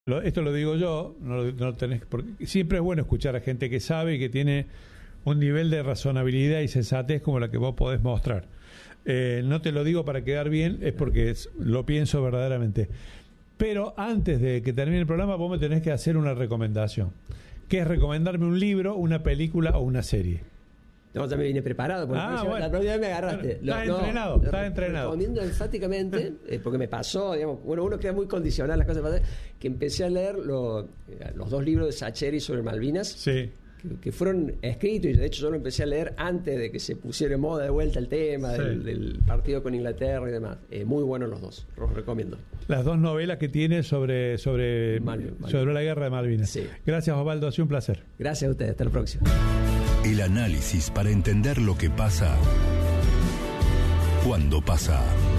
Esto lo digo yo, no tenés, porque siempre es bueno escuchar a gente que sabe y que tiene un nivel de razonabilidad y sensatez como la que vos podés mostrar. No te lo digo para quedar bien, es porque lo pienso verdaderamente. Pero antes de que termine el programa, vos me tenés que hacer una recomendación, que es recomendarme un libro, una película o una serie. No, ya me vine preparado. Porque Bueno. la próxima vez me agarraste. Bueno, estás entrenado. Recomiendo enfáticamente, porque me pasó, digamos, bueno, uno queda muy condicional las cosas, que empecé a leer los 2 libros de Sacheri sobre Malvinas. Sí. Que fueron escritos, y de hecho yo lo empecé a leer antes de que se pusiera en moda de vuelta el tema del partido con Inglaterra y demás. Muy buenos los dos, los recomiendo. Las 2 novelas que tiene sobre la guerra de Malvinas. Sí. Gracias, Osvaldo, ha sido un placer. Gracias a ustedes, hasta la próxima. El análisis para entender lo que pasa cuando pasa.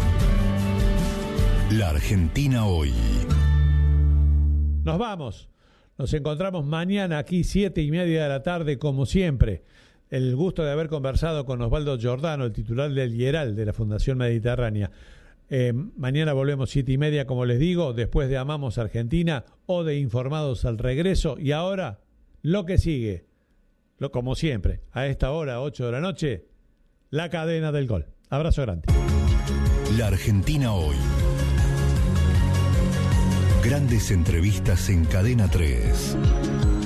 La Argentina hoy. Nos vamos. Nos encontramos mañana aquí 7:30 de la tarde, como siempre. El gusto de haber conversado con Osvaldo Giordano, el titular del IERAL de la Fundación Mediterránea. Mañana volvemos 7:30, como les digo, después de Amamos Argentina o de Informados al Regreso. Y ahora, lo que sigue, como siempre, a esta hora, 8 de la noche, la cadena del gol. Abrazo grande. La Argentina hoy. Grandes entrevistas en Cadena 3.